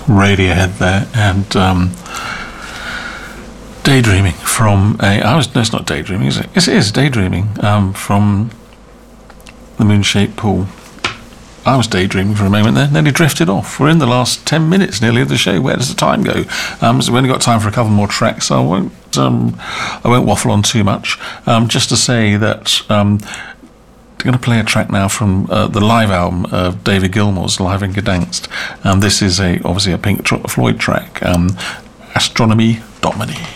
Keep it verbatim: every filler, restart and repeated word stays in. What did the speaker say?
Radiohead there, and um, Daydreaming from a. I was. No, it's not daydreaming, is it? Yes, it is daydreaming um, from the Moonshaped Pool. I was daydreaming for a moment there, nearly drifted off. We're in the last ten minutes nearly of the show. Where does the time go? Um, so we've only got time for a couple more tracks, so I won't, um, I won't waffle on too much. Um, just to say that um, I'm going to play a track now from uh, the live album of David Gilmour's, Live in Gdansk. Um, this is a obviously a Pink Floyd track, um, Astronomy Domini.